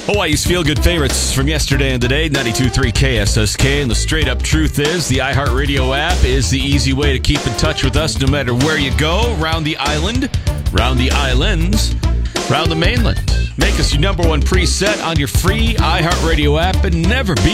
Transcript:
Hawaii's feel-good favorites from yesterday and today, 92.3 KSSK. And the straight-up truth is the iHeartRadio app is the easy way to keep in touch with us no matter where you go, around the island, around the islands, around the mainland. Make us your number one preset on your free iHeartRadio app and never be